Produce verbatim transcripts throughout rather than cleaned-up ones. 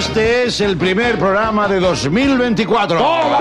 Este es el primer programa de dos mil veinticuatro. ¡Toma!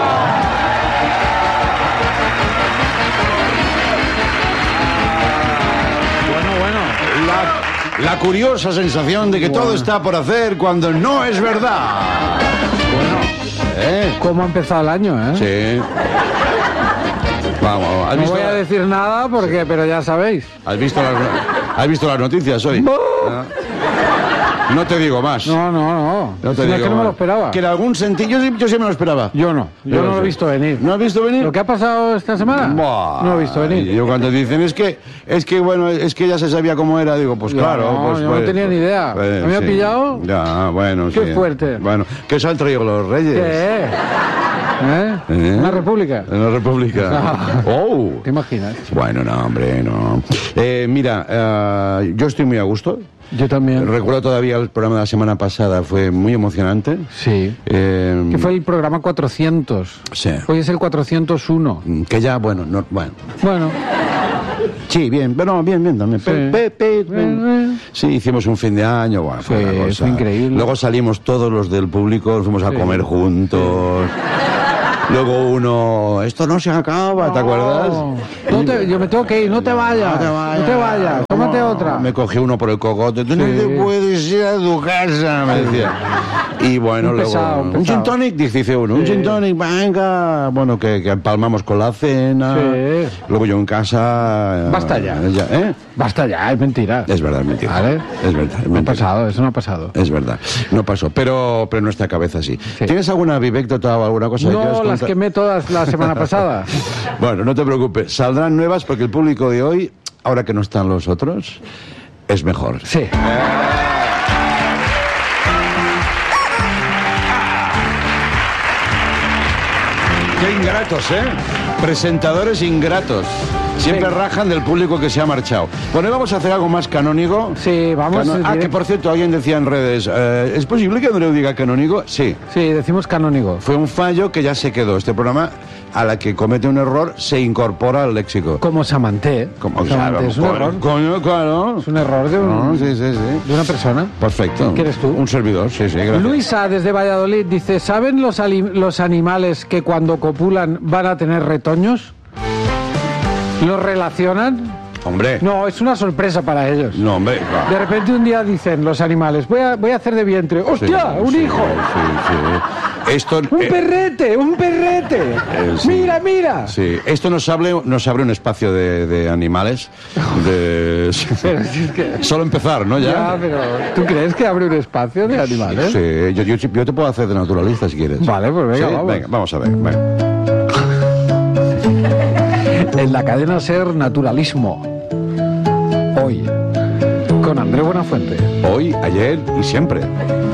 Bueno, bueno. La, la curiosa sensación de que bueno. todo está por hacer cuando no es verdad. Bueno. ¿Eh? ¿Cómo ha empezado el año, eh? Sí. Vamos, ¿has no visto voy a la... decir nada porque, pero ya sabéis. ¿Has visto las, ¿has visto las noticias hoy? ¿No? No te digo más. No, no, no. No te si digo no es que no me lo esperaba. Que en algún sentido, yo, yo sí me lo esperaba. Yo no. Yo, yo no lo he visto venir. ¿No has visto venir? ¿Lo que ha pasado esta semana? Buah. No lo he visto venir. Yo cuando dicen, es que, es que bueno, es que ya se sabía cómo era, digo, pues yo claro. No, pues, yo pues, no tenía pues, ni idea. Pues, ¿Me sí. ha pillado? Ya, bueno, Qué sí. fuerte. Bueno, ¿qué os han traído los reyes? ¿Qué? ¿Eh? ¿Eh? ¿Una república? Una república. Oh. ¿Te imaginas? Bueno, no, hombre, no. Eh, mira, uh, yo estoy muy a gusto. Yo también. Recuerdo todavía el programa de la semana pasada, fue muy emocionante. Sí. Eh, que fue el programa cuatrocientos. Sí. Hoy es el cuatrocientos uno. Que ya, bueno, no, bueno. Bueno. Sí, bien, bueno, bien, bien también. Sí, Pe, pe, pe, pe. Sí, hicimos un fin de año, bueno, fue sí, una cosa. Fue increíble. Luego salimos todos los del público, fuimos a sí. comer juntos. Sí. Luego uno, esto no se acaba, no, ¿te acuerdas? No te, yo me tengo que ir, no te vayas, no te vayas, no te vayas, tómate no, otra. Me cogí uno por el cogote, tú sí. no te puedes ir a tu casa, me decía. Y bueno, un luego, pesado, un, un gin tonic, dice uno, sí. un gin tonic, venga, bueno, que, que empalmamos con la cena. Sí. Luego yo en casa... Basta ya. ya ¿eh? Basta ya, es mentira. Es verdad, es mentira. ¿Vale? Es verdad, es no ha pasado, eso no ha pasado. Es verdad, no pasó, pero, pero en nuestra cabeza sí. sí. ¿Tienes alguna vivéctota o alguna cosa no, que quieras contar? Las quemé todas la semana pasada. Bueno, no te preocupes, saldrán nuevas porque el público de hoy, ahora que no están los otros, es mejor. Sí. Eh... Qué ingratos, ¿eh? Presentadores ingratos. Siempre sí. rajan del público que se ha marchado. Bueno, ¿y vamos a hacer algo más canónigo? Sí, vamos. Cano ah, que por cierto, alguien decía en redes, eh, ¿es posible que Andreu diga canónigo? Sí. Sí, decimos canónigo. Fue un fallo que ya se quedó. Este programa, a la que comete un error, se incorpora al léxico. Como Samanté. Como Samanté, claro, es un error. Coño, claro. Es un error de, un, no, sí, sí, sí. de una persona. Perfecto. ¿Quién eres tú? Un servidor, sí, sí, gracias. Luisa, desde Valladolid, dice, ¿saben los, los animales que cuando copulan van a tener retoños? ¿Los relacionan? Hombre. No, es una sorpresa para ellos. No, hombre. Claro. De repente un día dicen los animales, voy a, voy a hacer de vientre. ¡Hostia! Sí, ¡Un sí, hijo! Sí, sí. Esto, ¡Un eh, perrete! ¡Un perrete! Eh, sí. ¡Mira, mira! Sí, esto nos abre, nos abre un espacio de, de animales. De... Pero si es que... Solo empezar, ¿no? Ya. ya, pero ¿tú crees que abre un espacio de animales? Sí, yo, yo, yo te puedo hacer de naturalista si quieres. Vale, pues venga, ¿sí? vamos. Venga, vamos a ver. Venga. En la cadena SER Naturalismo. Hoy, con Andreu Buenafuente. Hoy, ayer y siempre.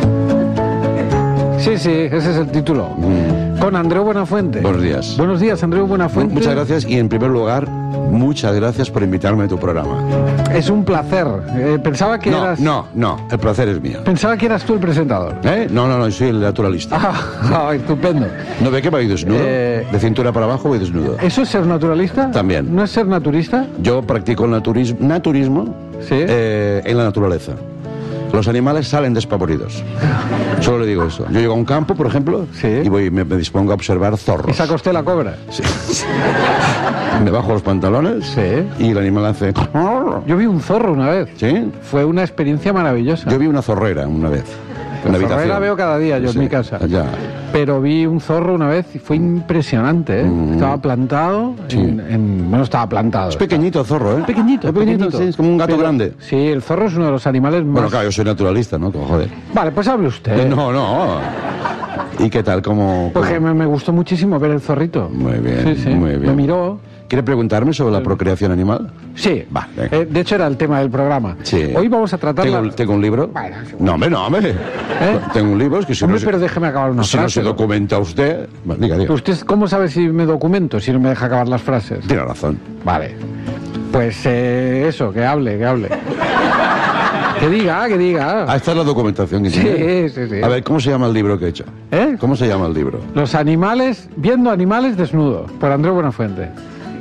Sí, sí, ese es el título. Mm. Con Andreu Buenafuente. Buenos días. Buenos días, Andreu Buenafuente. Muchas gracias y en primer lugar, muchas gracias por invitarme a tu programa. Es un placer. Eh, pensaba que no, eras... No, no, el placer es mío. Pensaba que eras tú el presentador. ¿Eh? No, no, no, soy el naturalista. Ah, estupendo. ¿No ve que voy desnudo? Eh... De cintura para abajo voy desnudo. ¿Eso es ser naturalista? También. ¿No es ser naturista? Yo practico el naturismo, naturismo ¿sí? eh, en la naturaleza. Los animales salen despavoridos. Solo le digo eso. Yo llego a un campo, por ejemplo, ¿sí? y voy, me, me dispongo a observar zorros. ¿Y saca usted la cobra? Sí. Me bajo los pantalones sí. y el animal hace... Yo vi un zorro una vez. ¿Sí? Fue una experiencia maravillosa. Yo vi una zorrera una vez. La zorrera la veo cada día yo sí, en mi casa. Ya. Pero vi un zorro una vez y fue impresionante, ¿eh? Mm. Estaba plantado, sí. en, en, bueno, estaba plantado. Es pequeñito el zorro, ¿eh? Pequeñito, es pequeñito, pequeñito. Sí, es como un gato Pero, grande. Sí, el zorro es uno de los animales más... Bueno, claro, yo soy naturalista, ¿no? Joder. Vale, pues hable usted. No, no. ¿Y qué tal? ¿Cómo...? Pues cómo? que me, me gustó muchísimo ver el zorrito. Muy bien, sí, sí. muy bien. Me miró... ¿Quiere preguntarme sobre la procreación animal? Sí, va. Eh, de hecho era el tema del programa. Sí. Hoy vamos a tratar. ¿Tengo, la... ¿tengo un libro? Bueno, sí, no, hombre, no, hombre. ¿Eh? Tengo un libro, es que si hombre, no se... pero déjeme acabar una si frase. no se documenta usted... Bueno, diga, diga. ¿Usted cómo sabe si me documento, si no me deja acabar las frases? Tiene razón. Vale. Pues eh, eso, que hable, que hable. Que diga, que diga. Ah, esta es la documentación que sí, tiene. Sí, sí. A ver, ¿cómo se llama el libro que he hecho? ¿Eh? ¿Cómo se llama el libro? Los animales, viendo animales desnudos, por Andreu Buenafuente.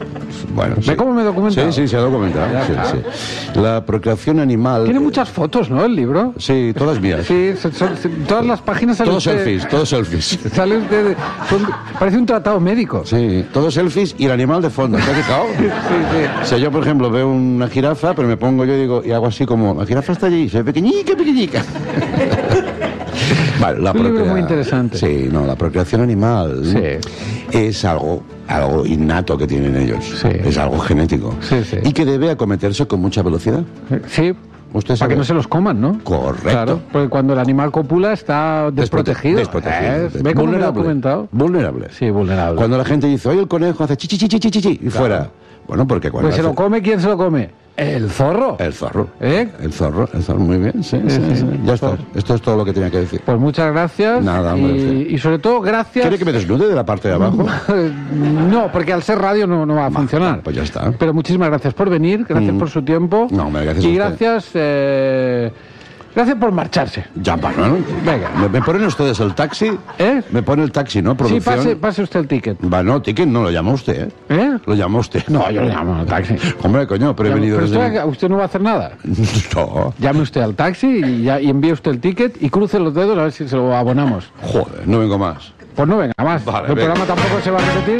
Bueno, ¿Ve sí. cómo me he documentado? Sí, sí, se ha documentado. Ya Sí, está. sí. La procreación animal... Tiene muchas fotos, ¿no, el libro? Sí, todas mías. Sí, son- son- todas las páginas sale Todos usted- selfies, todos selfies. Sale usted... son- parece un tratado médico. Sí, todos selfies y el animal de fondo. ¿Te has fijado? Sí, sí. O sea, yo, por ejemplo, veo una jirafa, pero me pongo yo y digo, y hago así como, la jirafa está allí, se ve pequeñica, pequeñica. Vale, la Un libro procrea- muy interesante. Sí, no, la procreación animal Sí. es algo, algo innato que tienen ellos. Sí. Es algo genético. Sí, sí. Y que debe acometerse con mucha velocidad. Sí, Usted para sabe. que no se los coman, ¿no? Correcto. Claro, porque cuando el animal copula está desprotegido. Desprotegido. ¿Eh? ¿Ve cómo me he documentado? Vulnerable. Sí, vulnerable. Cuando la gente dice, oye, el conejo hace chi, chi, chi, chi, chi, chi, chi", y fuera. Bueno, porque cuando Pues se hace- lo come, ¿quién se lo come? El zorro. El zorro. ¿Eh? El zorro, el zorro, muy bien, sí, sí, sí. sí. Ya está. Zorro. Esto es todo lo que tenía que decir. Pues muchas gracias. Nada, hombre, y, sí. y sobre todo, gracias. ¿Quiere que me desnude de la parte de abajo? No, porque al ser radio no, no va a funcionar. Pues ya está. Pero muchísimas gracias por venir, gracias Mm. por su tiempo. No, hombre, gracias a Y usted. gracias, eh, gracias por marcharse. Ya, bueno, ¿no? Venga. ¿Me, me ponen ustedes el taxi? ¿Eh? Me pone el taxi, ¿no? Sí, Producción. pase, pase usted el ticket. Va, no, ticket no, lo llama usted, ¿eh? ¿Eh? Lo llama usted. No, yo lo llamo al taxi. Hombre, coño, pero he venido Pero desde... usted, usted no va a hacer nada. No. Llame usted al taxi y, ya, y envíe usted el ticket y cruce los dedos a ver si se lo abonamos. Joder, no vengo más. Pues no venga más. Vale, el venga. programa tampoco se va a repetir.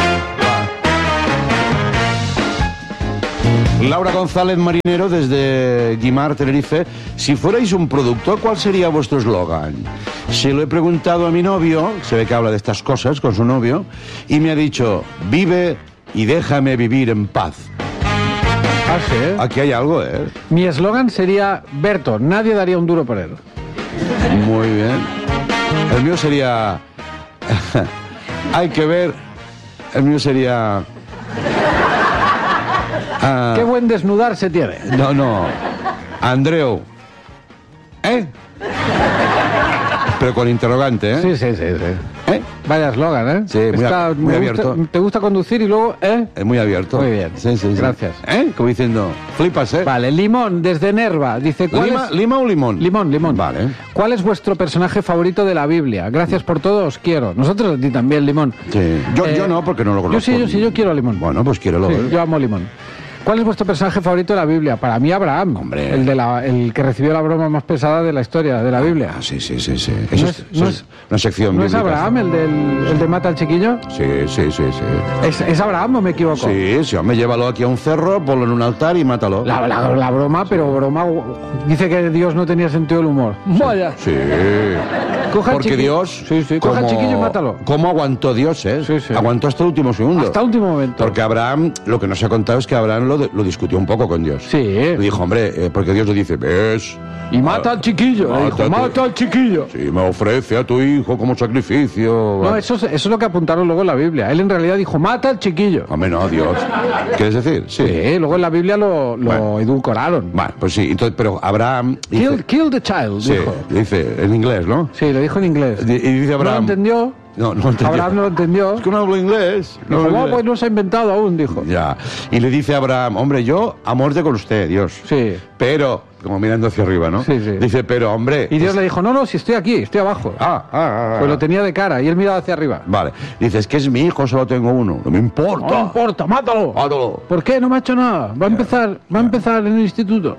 Laura González Marinero desde Guimar, Tenerife. Si fuerais un producto, ¿cuál sería vuestro eslogan? Se lo he preguntado a mi novio, se ve que habla de estas cosas con su novio, y me ha dicho, vive y déjame vivir en paz. Ah, sí, ¿eh? Aquí hay algo, ¿eh? Mi eslogan sería Berto, nadie daría un duro por él. Muy bien. El mío sería... hay que ver... El mío sería... Ah, Qué buen desnudarse tiene. no, no. Andreu. ¿Eh? Pero con interrogante, ¿eh? Sí, sí, sí, sí. ¿Eh? Vaya eslogan, ¿eh? Sí, muy a- muy me abierto. gusta- ¿Te gusta conducir y luego, eh? Es muy abierto. Muy bien. Sí, sí, sí. Gracias. ¿Eh? Como diciendo, flipas, ¿eh? Vale, Limón, desde Nerva. Dice, ¿cuál ¿Lima, es... ¿Lima o limón? Limón, limón. Vale. ¿Cuál es vuestro personaje favorito de la Biblia? Gracias por todo, os quiero. Nosotros a ti también, Limón. Sí. Yo, Eh, yo no, porque no lo Yo conozco. sí, yo sí, yo quiero a Limón. Bueno, pues quiero Sí, ¿eh? yo amo Limón. ¿Cuál es vuestro personaje favorito de la Biblia? Para mí, Abraham. Hombre. El, de la, el que recibió la broma más pesada de la historia de la Biblia. Ah, sí, sí, sí, sí. Eso ¿No es, es- eso no es es- una sección ¿No es bíblica. Abraham el, del, el de mata al chiquillo? Sí, sí, sí, sí. ¿Es, ¿Es Abraham o me equivoco? Sí, sí, hombre, llévalo aquí a un cerro, ponlo en un altar y mátalo. La, la- la broma, pero broma... Dice que Dios no tenía sentido del humor. Vaya. Sí. Coge al Porque chiqui- Dios... Sí, sí, coge al chiquillo y mátalo. ¿Cómo aguantó Dios, eh? Sí, sí. Aguantó hasta el último segundo. Hasta el último momento. Porque Abraham, lo que nos ha contado es que Abraham lo, lo discutió un poco con Dios. Sí. Le dijo, hombre, eh, porque Dios le dice, ves... Y mata al chiquillo. Le dijo, Mátate. mata al chiquillo. Sí, me ofrece a tu hijo como sacrificio. No, eso, es- eso es lo que apuntaron luego en la Biblia. Él en realidad dijo, mata al chiquillo. Hombre, no, Dios. ¿Quieres decir? Sí. Sí, luego en la Biblia lo, lo Bueno. edulcoraron. Bueno, pues sí, entonces, pero Abraham... dice- Kill, kill the child, sí, dijo. dice, en inglés, ¿no? Sí, lo dijo en inglés. Y y dice ¿No lo Abraham... entendió? No, no entendió. Abraham no lo entendió. Es que no hablo inglés. No Dijo, hablo "Oh, inglés". pues no se ha inventado aún, dijo. Ya. Y le dice a Abraham, hombre, yo a muerte con usted, Dios. Sí. Pero, como mirando hacia arriba, ¿no? Sí, sí. Dice, pero, hombre... Y Dios le dijo, no, no, si estoy aquí, estoy abajo. Ah, ah, ah, ah. Pues lo tenía de cara y él miraba hacia arriba. Vale. Dice, es que es mi hijo, solo tengo uno. No me importa. No importa, mátalo. Mátalo. ¿Por qué? No me ha hecho nada. Va a empezar, va a empezar en el instituto.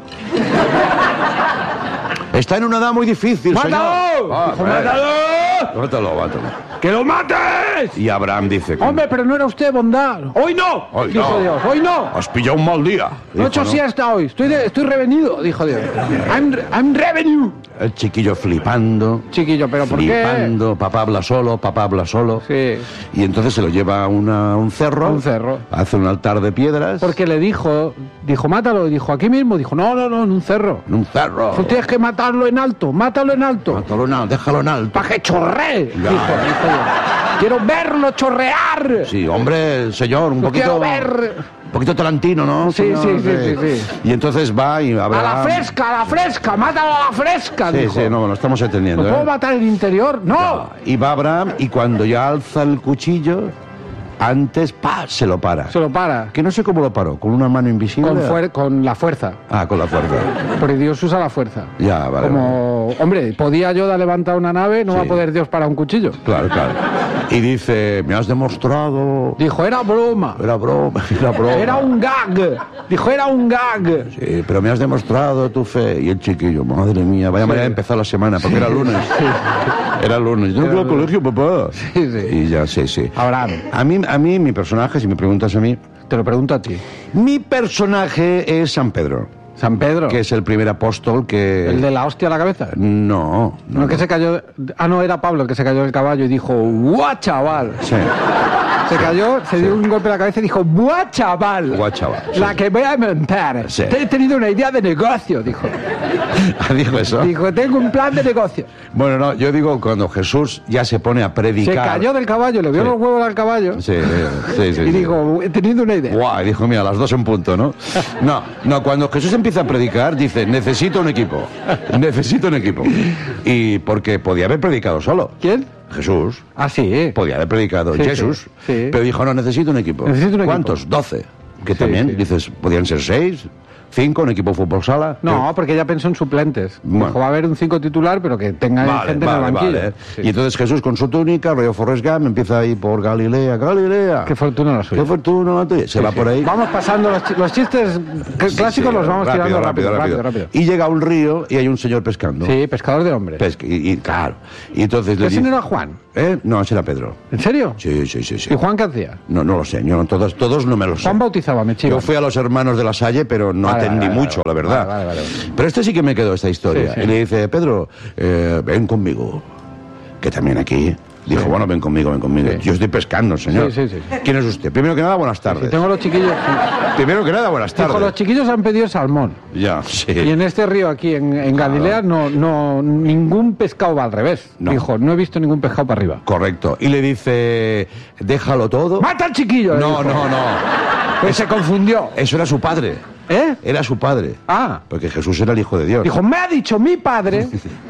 Está en una edad muy difícil, ¡Mátalo! señor. Ah, Dijo, vale. ¡mátalo! Mátalo, mátalo. ¡Que lo mates! Y Abraham dice... Hombre, pero no era usted bondad. ¡Hoy no! Hoy dijo no. Dios. ¡Hoy no! Has pillado un mal día. No he hecho Dijo, siesta hoy. Estoy, de- estoy revenido, dijo Dios. I'm, I'm revenue. El chiquillo flipando. Chiquillo, ¿pero por qué? flipando. Papá habla solo, papá habla solo. Sí. Y entonces se lo lleva a una- a un cerro. A un cerro. Hace un altar de piedras. Porque le dijo, dijo, mátalo. Y dijo, aquí mismo. Dijo, no, no, no, en un cerro. En un cerro. Tú tienes que matarlo en alto. Mátalo en alto. Mátalo en alto, déjalo en alto. ¡Para que chorree! Dijo, Ya. dijo Dios. Quiero verlo chorrear. Sí, hombre, señor, un Lo poquito... quiero ver. Un poquito tarantino, ¿no? Sí, señor? sí, sí, sí, sí. Y entonces va y A Abraham... la fresca, a la fresca. Mátalo a la fresca. Sí, dijo. sí, no, lo estamos entendiendo. ¿Lo puedo ¿eh? matar en el interior? ¡No! Y va Abraham y cuando ya alza el cuchillo, antes, ¡pa!, se lo para. Se lo para. Que no sé cómo lo paró, con una mano invisible. Con, fuer- con la fuerza. Ah, con la fuerza. Porque Dios usa la fuerza. Ya, vale. Como hombre, ¿podía Yoda levantar una nave? No Sí. va a poder Dios parar un cuchillo. Claro, claro. Y dice, me has demostrado... Dijo, era broma. Era broma, era broma. Era un gag. Dijo, era un gag. Sí, pero me has demostrado tu fe. Y el chiquillo, madre mía, vaya Sí. manera de empezar la semana, porque era lunes. Era lunes. Yo tengo que ir al colegio, papá. Sí, sí. Y ya, sí, sí. Abraham, A mí, a mí, mi personaje, si me preguntas a mí, te lo pregunto a ti. mi personaje es San Pedro, San Pedro. que es el primer apóstol que... ¿El de la hostia a la cabeza? No, No, que se cayó... de- Ah, no, era Pablo el que se cayó del caballo y dijo, ¡buah, chaval! Sí, Se cayó, se dio un golpe en la cabeza y dijo, ¡buah, chaval! Buah, chaval, sí. La que voy a montar. Sí. Te he tenido una idea de negocio, dijo. dijo eso. Dijo, tengo un plan de negocio. Bueno, no, yo digo cuando Jesús ya se pone a predicar... Se cayó del caballo, le vio Sí. los huevos al caballo Sí, sí, sí. y sí. dijo, he tenido una idea. Guau, dijo, mira, a las dos en punto, ¿no? No, no, cuando Jesús empieza a predicar, dice, necesito un equipo, necesito un equipo. Y porque podía haber predicado solo. ¿Quién? Jesús Ah, sí, ¿eh? podía haber predicado Sí, Jesús, sí, sí. pero dijo, no, necesito un equipo. Necesito un equipo. ¿Cuántos? Doce. Que Sí, también, sí. dices, podían ser seis, cinco, un equipo de fútbol sala. No, porque ella pensó en suplentes. Bueno. Dijo, va a haber un cinco titular, pero que tenga Vale, gente vale, en el banquillo. vale. Sí. Y entonces Jesús con su túnica, rollo Forrest Gump, empieza ahí por Galilea, Galilea. Qué fortuna la suya. Qué fortuna la tuya. Se va por ahí. Vamos pasando los, chi- los chistes c- clásicos, Sí, los vamos rápido, tirando rápido, rápido, rápido, rápido. Y llega a un río y hay un señor pescando. Sí, pescador de hombres. Pesca, y, y, claro. Y entonces le ¿Ese dice... no era Juan? ¿Eh? No, ese era Pedro. ¿En serio? Sí, sí, sí, sí. ¿Y Juan qué hacía? No, no lo sé. Yo no, todos, todos no me lo sé. Juan bautizaba, me chiva. Yo fui a los hermanos de la Salle, pero no Vale, atendí vale, vale, mucho, vale. la verdad. Vale, vale, vale. Pero este sí que me quedó, esta historia. Sí, sí. Y le dice, Pedro, eh, ven conmigo. Que también aquí... Dijo, bueno, ven conmigo, ven conmigo. Sí. Yo estoy pescando, señor. Sí, sí, sí. ¿Quién es usted? Primero que nada, buenas tardes. Si tengo los chiquillos... Primero que nada, buenas tardes. Dijo, los chiquillos han pedido salmón. Ya, sí. Y en este río aquí, en, en Galilea, no, no, ningún pescado va al revés. No. Dijo, no he visto ningún pescado para arriba. Correcto. Y le dice, déjalo todo. ¡Mata al chiquillo! le No, dijo. no, no. Pues se confundió. Eso era su padre. ¿Eh? Era su padre. Ah. Porque Jesús era el hijo de Dios. Dijo, me ha dicho mi padre.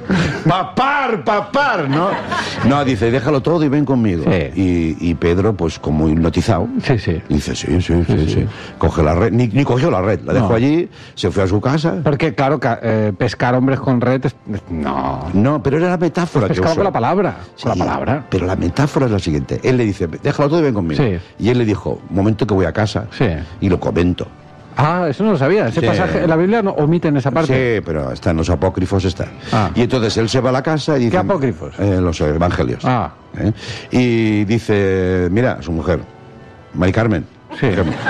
papar, papar, ¿no? No, dice, déjalo todo y ven conmigo. Sí. Y, y Pedro, pues como hipnotizado, Sí, sí. dice, sí, sí, sí, sí. Coge la red, ni, ni cogió la red, la dejó No. allí, se fue a su casa. Porque, claro, ca- eh, pescar hombres con red... es- No. No, pero era la metáfora que Pescaba usó. con la palabra. Con Sí, la palabra. Pero la metáfora es la siguiente. Él le dice, déjalo todo y ven conmigo. Sí. Y él le dijo, un momento que voy a casa. Sí. Y lo comento. Ah, eso no lo sabía. Ese Sí. pasaje en la Biblia no omiten esa parte. Sí, pero está en los apócrifos, está. Ah. Y entonces él se va a la casa y dice... ¿Qué apócrifos? Eh, los evangelios. Ah. ¿Eh? Y dice, mira, su mujer, Mari Carmen. Sí.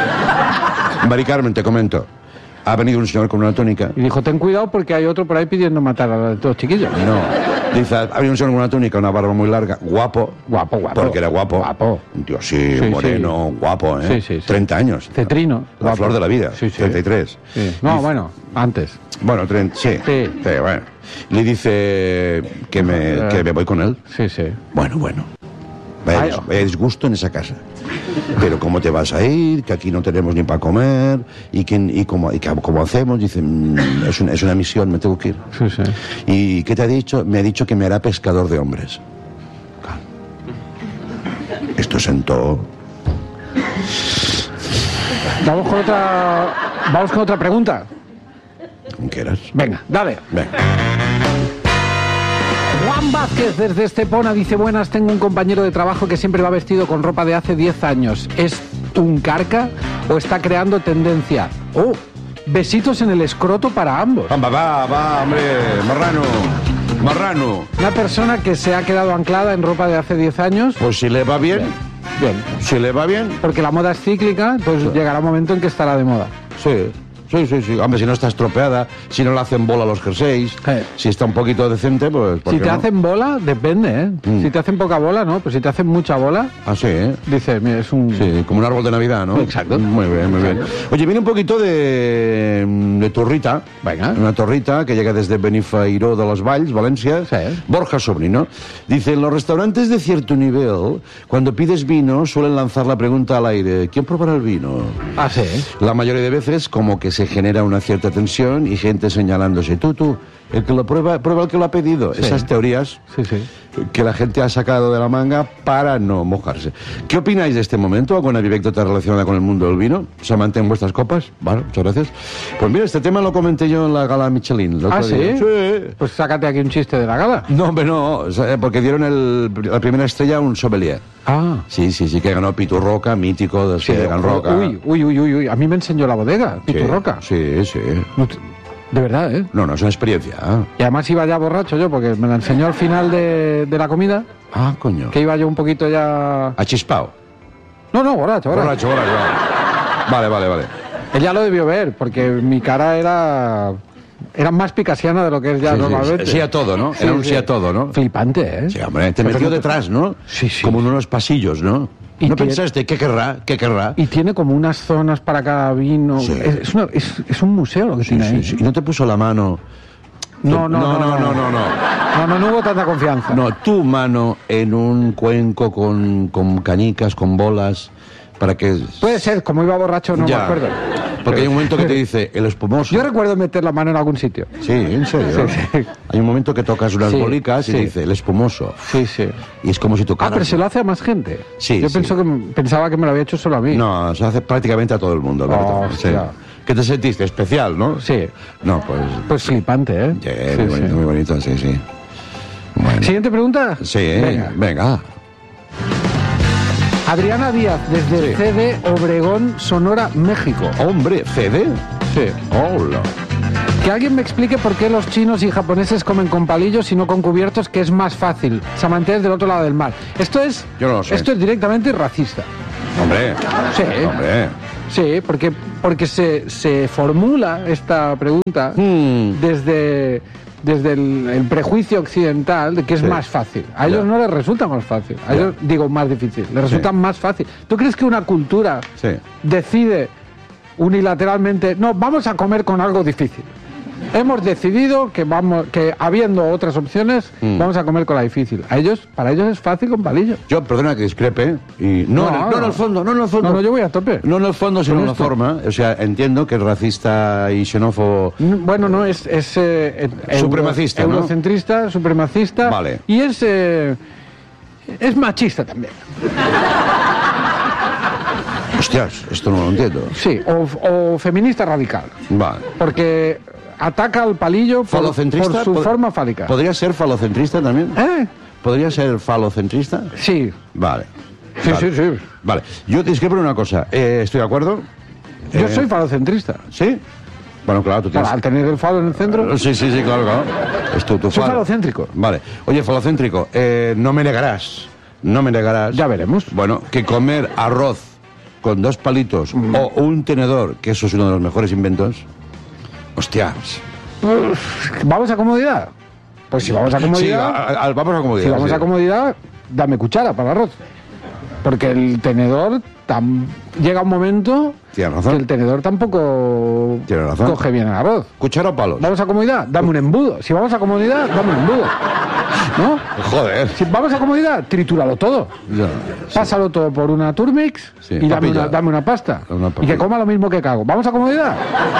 Mari Carmen, te comento. Ha venido un señor con una túnica. Y dijo, ten cuidado porque hay otro por ahí pidiendo matar a los dos chiquillos. No. Dice, ha venido un señor con una túnica, una barba muy larga, guapo. Guapo, guapo. Porque era guapo. Guapo. Un tío así, Sí, moreno, guapo, ¿eh? Sí, sí, sí. treinta años. Cetrino. La guapo. flor de la vida. Sí, sí. treinta y tres. Sí. No, Dice- bueno, antes. Bueno, treinta, sí. Sí. bueno. Le dice que me, que me voy con él. Sí, sí. Bueno, bueno. Vaya, Ay, dis- oh. vaya disgusto en esa casa. Pero ¿cómo te vas a ir? Que aquí no tenemos ni para comer. ¿Y, quién, y, cómo, y qué- cómo hacemos? Dice, "Mm, es una, es una misión, me tengo que ir. Sí, sí. ¿Y qué te ha dicho? Me ha dicho que me hará pescador de hombres. Esto sentó... Vamos con otra... Vamos con otra pregunta. ¿Cómo quieras? Venga, dale. Venga. Juan Vázquez desde Estepona dice, buenas, tengo un compañero de trabajo que siempre va vestido con ropa de hace diez años. ¿Es un carca o está creando tendencia? Oh, besitos en el escroto para ambos. Va, va, va, hombre, marrano, marrano. Una persona que se ha quedado anclada en ropa de hace diez años. Pues si le va bien, Bien, si le va bien, porque la moda es cíclica, entonces llegará un momento en que estará de moda. sí. Sí, sí, sí. Hombre, si no está estropeada, si no le hacen bola a los jerseys, Eh. si está un poquito decente, pues... ¿por Si qué te no? hacen bola, depende, ¿eh? Mm. Si te hacen poca bola, no, pues si te hacen mucha bola, Ah, sí, ¿eh? dice, mira, es un... Sí, como un árbol de Navidad, ¿no? Exacto. Muy bien, muy bien. Oye, viene un poquito de, de torrita. Venga. Una torrita que llega desde Benifairó de las Valls, Valencia. Sí. Borja Sobrino. Dice, en los restaurantes de cierto nivel, cuando pides vino, suelen lanzar la pregunta al aire, ¿quién probará el vino? Ah, sí. La mayoría de veces como que se genera una cierta tensión y gente señalándose, tú, tú, El que lo prueba, prueba el que lo ha pedido. Sí. Esas teorías Sí, sí. que la gente ha sacado de la manga para no mojarse. ¿Qué opináis de este momento? ¿Alguna anécdota relacionada con el mundo del vino? ¿Se mantienen vuestras copas? Vale, muchas gracias. Pues mira, este tema lo comenté yo en la gala Michelin. el otro ¿Ah, sí? día. Sí. Pues sácate aquí un chiste de la gala. No, hombre, no, o sea, porque dieron el, la primera estrella a un sommelier. Ah. Sí, sí, sí, que ganó Pitu Roca, mítico de Sí, de Can Roca. uy, uy, uy, uy, uy. A mí me enseñó la bodega, Pitu Sí, Roca. Sí, sí. No te- De verdad, ¿eh? No, no, es una experiencia. ¿eh? Y además iba ya borracho yo, porque me la enseñó al final de, de la comida, Ah, coño. que iba yo un poquito ya... A chispao. No, no, borracho, borracho. Borracho, borracho. Vale, vale, vale. Ella lo debió ver, porque mi cara era... Era más picasiana de lo que es ya Sí, sí, normalmente. sí a todo, ¿no? Era un sí a todo, ¿no? Flipante, ¿eh? Sí, hombre, te metió detrás, ¿no? Sí, sí. Como en unos pasillos, ¿no? Y ¿No tiene- pensaste qué querrá? ¿Qué querrá? Y tiene como unas zonas para cada vino. Sí. Es, es una- es- es un museo lo que Sí, tiene sí, ahí. sí. ¿Y no te puso la mano? No, no, no, no, no, no, no. No, no, no hubo tanta confianza. No, tu mano en un cuenco con, con canicas, con bolas, para que... Puede ser, como iba borracho, no Ya. me acuerdo. Porque hay un momento que te dice, el espumoso. Yo recuerdo meter la mano en algún sitio. Sí, en serio. Sí, sí. Hay un momento que tocas unas Sí, bolicas y sí. te dice, el espumoso. Sí, sí. Y es como si Ah, tocaras... pero se lo hace a más gente. Sí, Yo sí. pensó que, pensaba que me lo había hecho solo a mí. No, se hace prácticamente a todo el mundo, Alberto. Oh, Sí. hostia. ¿Qué te sentiste? ¿Especial, no? Sí. No, pues... Pues flipante, ¿eh? Sí, Sí, muy sí. bonito, muy bonito, sí, sí. Bueno. Siguiente pregunta. Sí, Venga. venga. Adriana Díaz, desde Sí. C D Obregón, Sonora, México. Hombre, ¿C D? Sí. Hola. Que alguien me explique por qué los chinos y japoneses comen con palillos y no con cubiertos, que es más fácil. Se mantiene del otro lado del mar. Esto es, Yo no lo sé. esto es directamente racista. Hombre. Sí. Hombre. Sí, porque, porque se, se formula esta pregunta Hmm. desde, desde el, el prejuicio occidental de que es Sí. más fácil. A ellos Ya. no les resulta más fácil. A Ya. ellos, digo, más difícil. Les resulta Sí. más fácil. ¿Tú crees que una cultura Sí. decide unilateralmente, no, vamos a comer con algo difícil? Hemos decidido que vamos, que habiendo otras opciones, Mm. vamos a comer con la difícil. A ellos, para ellos es fácil con palillo. Yo, perdona que discrepe. Y... No, No, en el, no, no. en el fondo, no en el fondo. No, no, yo voy a tope. No en el fondo, sino Con en la esto. forma. O sea, entiendo que es racista y xenófobo. Bueno, no, es, es eh, euro- Supremacista, ¿no? Eurocentrista, supremacista. Vale. Y es, eh, es machista también. Hostias, esto no lo entiendo. Sí, o, o feminista radical. Vale. Porque ataca al palillo por, ¿Falocentrista? por su Pod- forma fálica. ¿Podría ser falocentrista también? ¿Eh? ¿Podría ser falocentrista? Sí. Vale. Sí, Vale. sí, sí. Vale. Yo discrepo en una cosa. Eh, ¿Estoy de acuerdo? Yo Eh, soy falocentrista. ¿Sí? Bueno, claro, tú tienes... Para, al tener el falo en el centro. Sí, sí, sí, claro, claro. Es tu, tu Soy falo. falocéntrico. Vale. Oye, falocéntrico, eh, no me negarás, no me negarás... Ya veremos. Bueno, que comer arroz con dos palitos Mm. o un tenedor, que eso es uno de los mejores inventos... Hostias. ¿Vamos a comodidad? Pues si vamos a Sí, comodidad. a- a- vamos a comodidad. Si vamos sí. a comodidad, dame cuchara para el arroz. Porque el tenedor tam- llega un momento Tienes razón. que el tenedor tampoco Tienes razón. coge bien el arroz. ¿Cuchara o palos? ¿Vamos a comodidad? Dame un embudo. Si vamos a comodidad, dame un embudo. ¿No? Joder. Si vamos a comodidad, tritúralo todo. Ya, Pásalo todo por una Turmix Sí, y dame papilla. una, dame una pasta. Una y papilla. que coma lo mismo que cago. ¿Vamos a comodidad?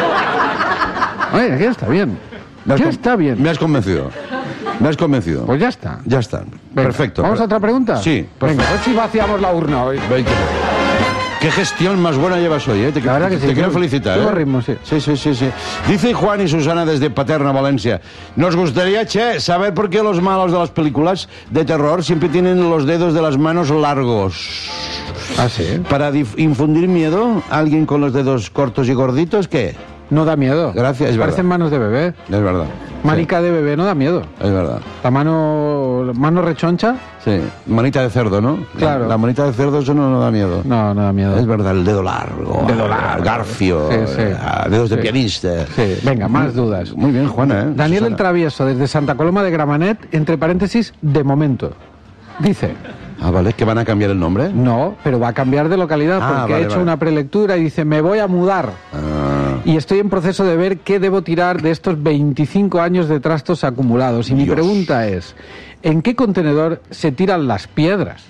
Oye, aquí está bien. Me has Ya con- está bien. Me has convencido. Me has convencido. Pues ya está. Ya está. Venga, Perfecto. ¿Vamos a otra pregunta? Sí. Venga, a ver si vaciamos la urna hoy. Venga. Qué gestión más buena llevas hoy, ¿eh? Te, La verdad que te sí. quiero Tengo- felicitar, tengo ¿eh? ritmo, sí. Sí, sí, sí, sí. Dice Juan y Susana desde Paterna, Valencia. Nos gustaría, che, saber por qué los malos de las películas de terror siempre tienen los dedos de las manos largos. ¿Ah, sí? Para dif- infundir miedo, alguien con los dedos cortos y gorditos, ¿qué? No da miedo. Gracias, es Parecen verdad. manos de bebé. Es verdad. Manica de bebé no da miedo. Sí, es verdad. La mano, mano rechoncha, Sí. Manita de cerdo, ¿no? Claro. La, la manita de cerdo, eso no, no da miedo. no, no da miedo. Es verdad, el dedo largo. Dedo largo. Garfio. Sí, sí. ah, Dedos de Sí. pianista. Sí, venga, más dudas. Muy bien, Juana, ¿eh? Daniel Susana. el Travieso, desde Santa Coloma de Gramenet, entre paréntesis, de momento. Dice, Ah, vale, que van a cambiar el nombre. no, pero va a cambiar de localidad Ah, porque vale, ha hecho vale. una prelectura y dice, me voy a mudar. Ah, Y estoy en proceso de ver qué debo tirar de estos veinticinco años de trastos acumulados. Y mi Dios. pregunta es, ¿en qué contenedor se tiran las piedras?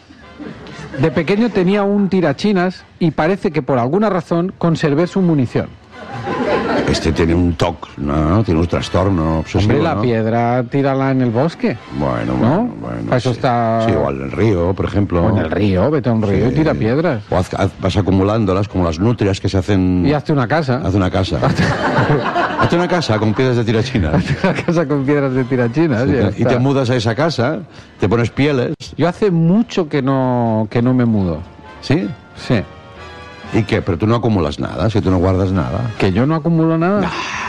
De pequeño tenía un tirachinas y parece que por alguna razón conservé su munición. Este tiene un T O C, ¿no? Tiene un trastorno obsesivo, Hombre, la ¿no? piedra tírala en el bosque. Bueno, ¿no? bueno, bueno. Para eso sí. está... Sí, igual en el río, por ejemplo. O en el río, vete a un río Sí. y tira piedras. O haz- haz- vas acumulándolas como las nutrias que se hacen... Y hazte una casa. Haz una casa. Hazte una casa con piedras de tirachinas. Una casa con piedras de tirachinas. Sí, y ya y te está. mudas a esa casa, te pones pieles, Yo hace mucho que no, que no me mudo. ¿sí? Sí. ¿Y qué? Pero tú no acumulas nada, si tú no guardas nada. ¿Que yo no acumulo nada?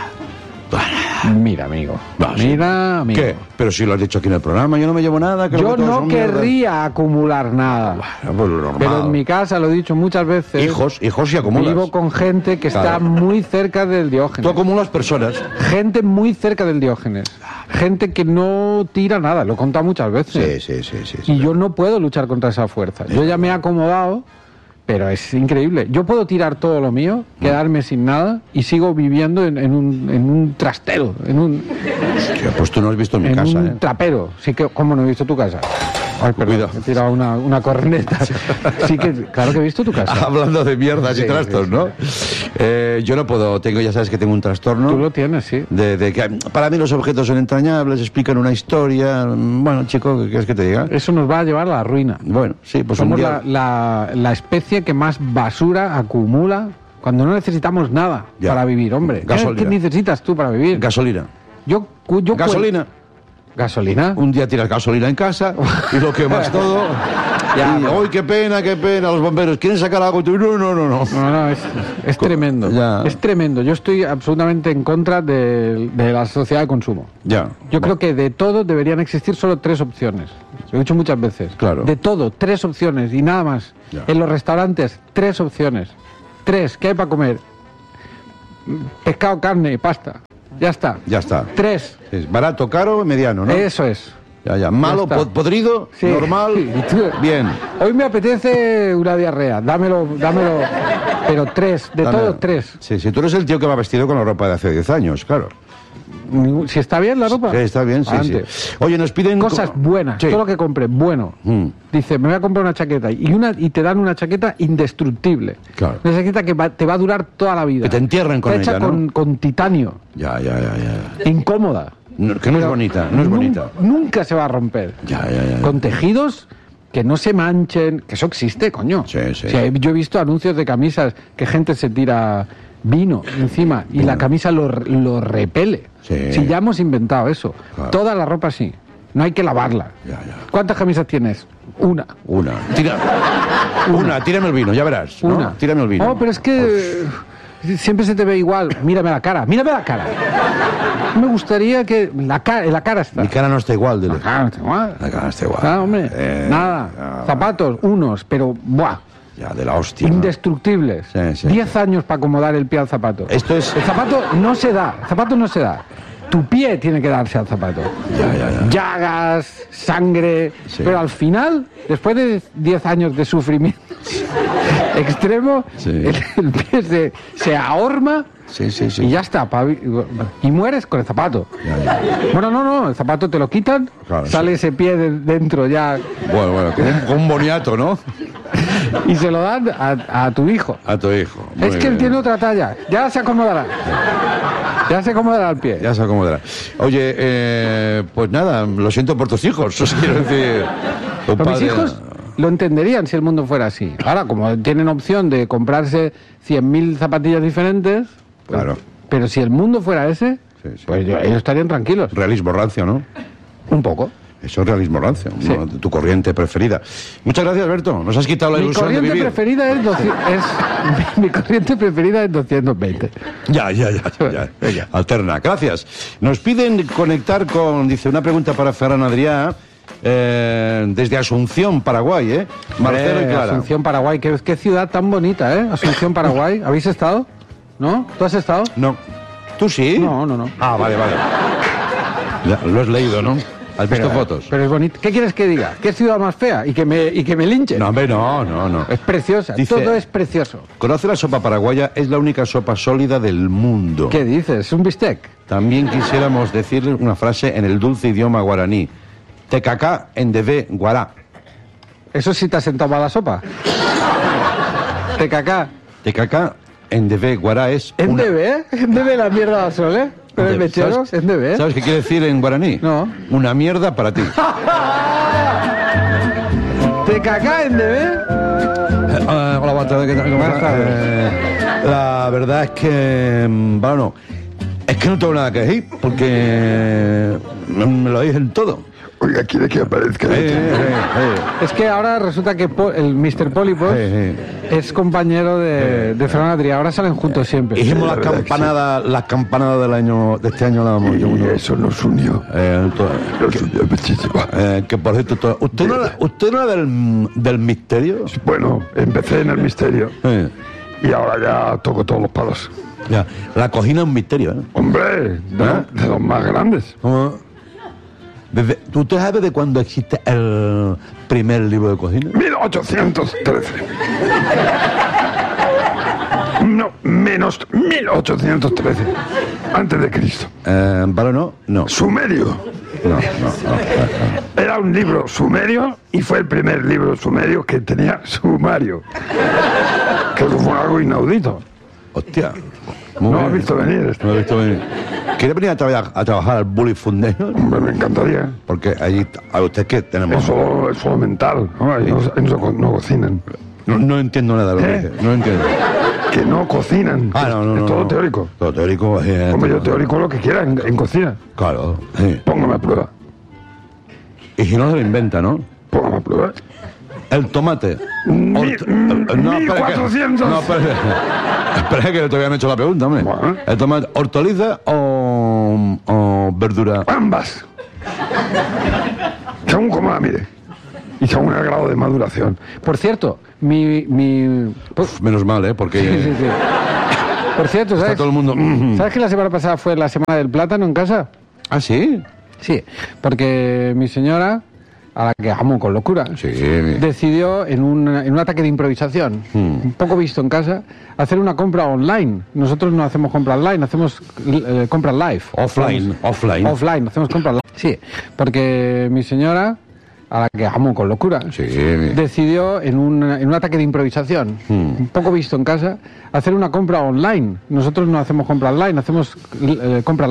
Mira, amigo. No, sí. Mira, amigo. ¿Qué? Pero si lo has dicho aquí en el programa, yo no me llevo nada. Que Yo lo que todos no son mierdas. querría acumular nada. Bueno, pues lo normal. Pero en mi casa, lo he dicho muchas veces, Hijos, hijos sí acumulas. vivo con gente que está Claro. muy cerca del Tú Diógenes. acumulas personas. Gente muy cerca del Diógenes. Gente que no tira nada, lo he contado muchas veces. Sí, sí, sí, sí. sí. Y yo no puedo luchar contra esa fuerza. Yo ya me he acomodado, pero es increíble. Yo puedo tirar todo lo mío, quedarme sin nada y sigo viviendo en, en un, en un trastero, en un, Hostia, pues tú no has visto en mi en casa, un ¿eh? trapero. Sí que, ¿cómo no he visto tu casa? Ay, perdón, Cuidado. he tirado una, una corneta. Sí que, claro que he visto tu casa. Hablando de mierdas y Sí, trastos, sí, ¿no? Eh, yo no puedo, tengo, ya sabes que tengo un trastorno. Tú lo tienes, sí. De, de que para mí los objetos son entrañables, explican una historia. Bueno, chico, ¿qué quieres que te diga? Eso nos va a llevar a la ruina. Bueno, sí, pues un Somos día... la, la, la especie que más basura acumula cuando no necesitamos nada Ya. para vivir, hombre. ¿Qué, Gasolina. qué necesitas tú para vivir? Gasolina. yo, cu- yo Gasolina. ¿Gasolina? Un día tiras gasolina en casa y lo quemas todo. Ya, y, pero- ¡ay, qué pena, qué pena! Los bomberos quieren sacar algo y tú, no, no, no, no. No, no, es, es tremendo. Ya. Es tremendo. Yo estoy absolutamente en contra de, de la sociedad de consumo. Ya. Yo creo que de todo deberían existir solo tres opciones. Lo he dicho muchas veces. Claro. De todo, tres opciones y nada más. Ya. En los restaurantes, tres opciones. Tres. ¿Qué hay para comer? Pescado, carne y pasta. Ya está. Ya está. Tres. Es barato, caro, mediano, ¿no? Eso es. Ya, ya. Malo, está. pod- podrido, Sí. normal, Y tú- bien. Hoy me apetece una diarrea. Dámelo, dámelo. Pero tres. De Dame- todo, tres. Sí, sí, tú eres el tío que va vestido con la ropa de hace diez años, claro. Ningún- Si está bien la ropa. Sí, está bien, sí, adelante. sí. Oye, nos piden... Cosas buenas. Sí. Todo lo que compre, bueno. Mm. Dice, me voy a comprar una chaqueta. Y una y te dan una chaqueta indestructible. Claro. Una chaqueta que va- te va a durar toda la vida. Que te entierren con Está hecha ella, ¿no? con, con titanio. Ya, ya, ya, ya. Incómoda. No, que no es Pero bonita, no es nun- bonita. Nunca se va a romper. Ya, ya, ya. Con tejidos que no se manchen. Que eso existe, coño. Sí, sí. O sea, yo he visto anuncios de camisas que gente se tira vino encima y la camisa lo, lo repele. Sí. Si ya hemos inventado eso. Claro. Toda la ropa sí. No hay que lavarla. Ya, ya. ¿Cuántas camisas tienes? Una. Una. Tira... Una, tírame el vino, ya verás. ¿no? Una. Tírame el vino. Oh, pero es que eh, siempre se te ve igual. Mírame la cara, mírame la cara. Me gustaría que la cara, la cara está. Mi cara no está igual, dile. La cara no está igual. La cara está igual. Ah, hombre. Eh, Nada. ya, Zapatos, unos, pero buah. Ya, de la hostia. ¿no? Indestructibles. Sí, sí. Diez años para acomodar el pie al zapato. Esto es... El zapato no se da. El zapato no se da. Tu pie tiene que darse al zapato. Ya, ya, ya. Llagas, sangre. Sí. Pero al final, después de diez años de sufrimiento extremo, Sí. el, el pie se, se ahorma Sí, sí, sí. y ya está. pa- Y mueres con el zapato. Ya, ya. Bueno, no, no, el zapato te lo quitan, Claro, sale ese pie de dentro ya Bueno, bueno, como un, como un boniato, ¿no? y se lo dan a, a tu hijo. A tu hijo. Muy Es que él bien. tiene otra talla, ya se acomodará. Ya se acomodará el pie. Ya se acomodará. Oye, eh, pues nada, lo siento por tus hijos. Os quiero decir. Tu Pero mis padre- hijos lo entenderían si el mundo fuera así. Ahora, como tienen opción de comprarse cien mil zapatillas diferentes, pues- Claro. pero si el mundo fuera ese, Sí, sí. pues yo- ellos estarían tranquilos. Realismo rancio, ¿no? Un poco. Eso es realismo rancio, Sí. ¿no? Tu corriente preferida. Muchas gracias, Alberto. Nos has quitado la Mi ilusión de corriente vivir. preferida es, doci- es mi corriente preferida es doscientos veinte. Ya, ya, ya, ya, Venga. Alterna. Gracias. Nos piden conectar con, dice, una pregunta para Ferran Adrià, eh, desde Asunción, Paraguay, ¿eh? Marcelo y Eh, Clara. Asunción, Paraguay. ¿Qué, qué ciudad tan bonita, ¿eh? Asunción, Paraguay. ¿Habéis estado? ¿No? ¿Tú has estado? No. ¿Tú sí? No, no, no. Ah, vale, vale. Ya, lo has leído, ¿no? ¿Has visto Pero- fotos? Pero es bonito. ¿Qué quieres que diga? ¿Qué ciudad más fea? Y que me, y que me linchen. No, hombre, no, no, no. Es preciosa. Dice- Todo es precioso. ¿Conoce la sopa paraguaya? Es la única sopa sólida del mundo. ¿Qué dices? ¿Es un bistec? También quisiéramos decir una frase en el dulce idioma guaraní. Tecacá en debe guará. ¿Eso sí te has sentado para la sopa? Tecacá. Tecacá en debe, guará es... ¿En una- debe? ¿En debe la mierda al sol, eh? ¿Con el Debe. mechero? ¿Sabes- ¿En debe? ¿Sabes qué quiere decir en guaraní? No. Una mierda para ti. ¿Te cacá en debe? Eh, hola, buenas tardes, ¿qué tal? ¿Cómo Buenas estás? tardes. Eh, la verdad es que, mm, bueno, es que no tengo nada que decir, porque me, me lo dicen todo. Oiga, ¿quiere que aparezca? Eh, eh, eh, Es que ahora resulta que Po- el mister Polipos eh, es compañero de, de Fernando Adrià. Ahora salen juntos eh. siempre. Hicimos la las verdad que campanadas, las campanadas del año, de este año la damos yo Y uno. eso nos unió. Eh, to- Nos unió muchísimo. eh, que por cierto, to- ¿usted no era, usted no era del, del misterio? Bueno, empecé en el misterio Eh, y ahora ya toco todos los palos. ya, la cocina es un misterio, ¿eh? Hombre, de, ¿Eh? de los más grandes. ¿Cómo? Desde- ¿Usted sabe de cuándo existe el primer libro de cocina? mil ochocientos trece. No, menos mil ochocientos trece. Antes de Cristo. Eh, ¿Vale no? No. Sumerio. No, no, no. Era un libro sumerio y fue el primer libro sumerio que tenía sumario. Que eso fue algo inaudito. Hostia. Muy No bien. has visto venir esto. No he visto venir. ¿Quiere venir a, traba- a trabajar al Bully Foundation? Hombre, me encantaría. Porque allí, a usted que tenemos... Es solo, es solo mental. ¿No? Ahí no, ahí no co- no cocinan. No, no entiendo nada de lo que ¿Eh? dice. No entiendo. Que no cocinan. Ah, no, no, es no. todo no. teórico. Todo teórico. eh, Hombre, yo todo- teórico lo que quiera en, en cocina. Claro. Sí. Póngame a prueba. Y si no se lo inventa, ¿no? Póngame a prueba. El tomate. Mi- Ort- mm, eh, no, espera que- mil cuatrocientos. No, espera. Espera que todavía me he hecho la pregunta, hombre. Bueno. ¿El tomate hortaliza o, o verdura? Ambas. Según como la mire. Y según el grado de maduración. Por cierto, mi... mi pues- Menos mal, ¿eh? Porque sí, sí, sí. Por cierto, ¿sabes? está todo el mundo... mm, mm. ¿Sabes que la semana pasada fue la semana del plátano en casa? ¿Ah, sí? Sí, porque mi señora, a la que amo con locura, Sí. decidió en un, en un ataque de improvisación, Hmm. un poco visto en casa, hacer una compra online. Nosotros no hacemos compra online, hacemos eh, compra live. Offline, Hacemos- offline. Offline, hacemos compra live. Sí, porque mi señora, a la que amo con locura, Sí. decidió en un, en un ataque de improvisación, Hmm. un poco visto en casa, hacer una compra online. Nosotros no hacemos compra online, hacemos eh, compra